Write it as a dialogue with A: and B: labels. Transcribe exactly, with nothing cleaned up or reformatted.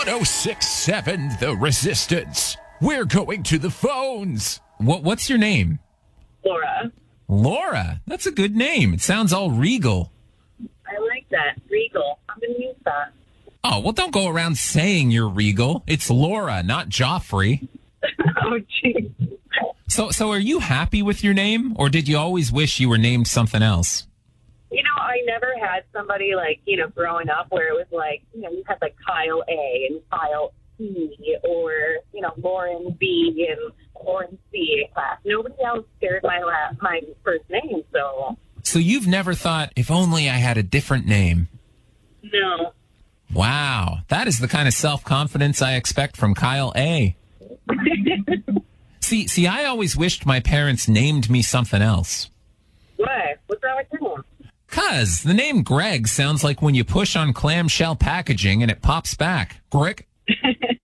A: one oh six point seven The Resistance. We're going to the phones.
B: What What's your name?
C: Laura.
B: Laura. That's a good name. It sounds all regal.
C: I like that. Regal. I'm going to use that.
B: Oh, well, don't go around saying you're regal. It's Laura, not Joffrey.
C: Oh, jeez.
B: So, so are you happy with your name, or did you always wish you were named something else?
C: You know, I never had somebody like, you know, growing up where it was like, you know, you had like Kyle A and Kyle E or, you know, Lauren B and Lauren C in class. Nobody else shared my last, my first name, so.
B: So you've never thought, if only I had a different name?
C: No.
B: Wow. That is the kind of self-confidence I expect from Kyle A. see, see, I always wished my parents named me something else.
C: Why? What's wrong with your name?
B: Cause the name Greg sounds like when you push on clamshell packaging and it pops back. Greg.